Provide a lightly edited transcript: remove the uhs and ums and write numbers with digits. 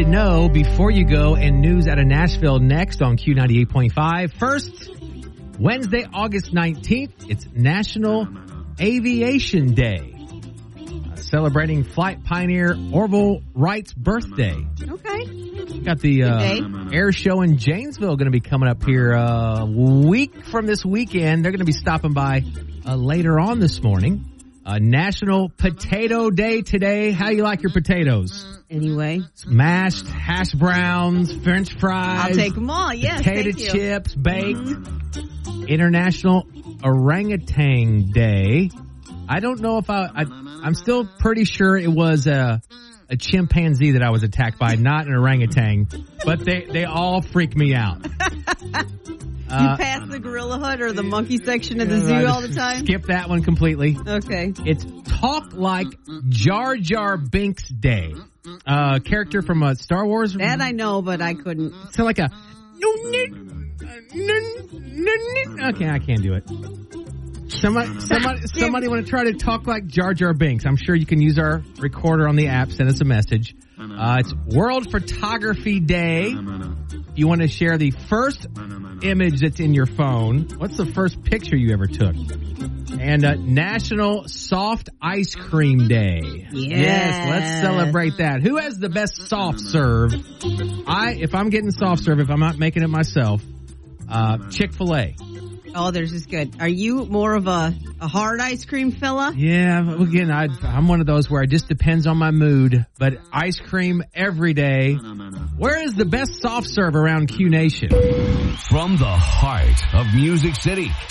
to know before you go, and news out of Nashville next on Q98.5. First, Wednesday, August 19th, it's National Aviation Day. Celebrating flight pioneer Orville Wright's birthday. Okay. Got the air show in Janesville going to be coming up here a week from this weekend. They're going to be stopping by later on this morning. National Potato Day today. How you like your potatoes? Anyway. Mashed, hash browns, French fries. I'll take them all, yes. Potato chips, baked. International Orangutan Day. I don't know if I'm still pretty sure it was a chimpanzee that I was attacked by, not an orangutan, but they all freak me out. You pass the gorilla hut or the monkey section of the zoo all the time? Skip that one completely. Okay. It's Talk Like Jar Jar Binks Day. Character from Star Wars. That I know, but I couldn't. Sound like a... Okay, I can't do it. Somebody want to try to talk like Jar Jar Binks. I'm sure you can use our recorder on the app. Send us a message. It's World Photography Day. You want to share the first image that's in your phone. What's the first picture you ever took? And National Soft Ice Cream Day. Yes, let's celebrate that. Who has the best soft serve? If I'm getting soft serve, if I'm not making it myself, Chick-fil-A. Oh, theirs is good. Are you more of a hard ice cream fella? Yeah, again, I'm one of those where it just depends on my mood. But ice cream every day. Where is the best soft serve around Q Nation? From the heart of Music City.